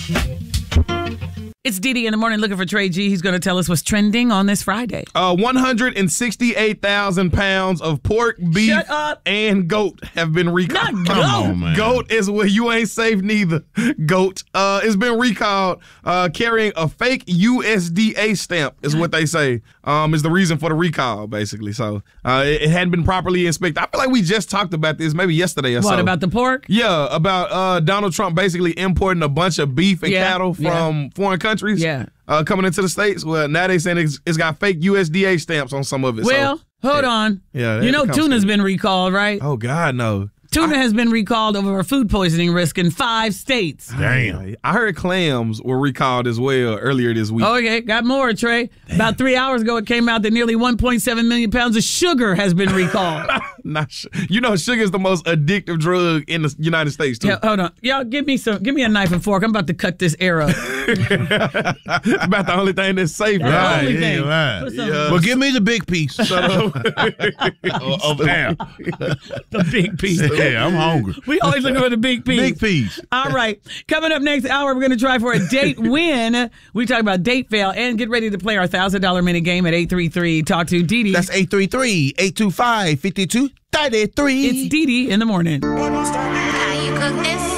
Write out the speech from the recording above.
It's Didi in the morning looking for Trey G. He's going to tell us what's trending on this Friday. 168,000 pounds of pork, beef, and goat have been recalled. Not goat. Come on, man. Goat is where you ain't safe neither. Goat. It's been recalled carrying a fake USDA stamp is what they say is the reason for the recall, basically. So it hadn't been properly inspected. I feel like we just talked about this maybe yesterday or so. What, about the pork? Yeah, about Donald Trump basically importing a bunch of beef and cattle from foreign countries. Coming into the States. Well, now they saying it's got fake USDA stamps on some of it. Well, hold on. Yeah, you know tuna's been recalled, right? Oh, God, no. Tuna has been recalled over a food poisoning risk in 5 states. Damn. I heard clams were recalled as well earlier this week. Oh, okay. Got more, Trey. Damn. About 3 hours ago, it came out that nearly 1.7 million pounds of sugar has been recalled. Sugar is the most addictive drug in the United States, too. Yeah, hold on. Y'all, give me a knife and fork. I'm about to cut this air up. About the only thing that's safe. That's the only thing. Right. Well, give me the big piece. of ham. The big piece. Yeah, I'm hungry. We always looking for the big piece. Big piece. All right. Coming up next hour, we're going to try for a date win. We talk about date fail and get ready to play our $1,000 minute game at 833. Talk to Didi. That's 833-825-5233. It's Didi in the morning. How you cook this?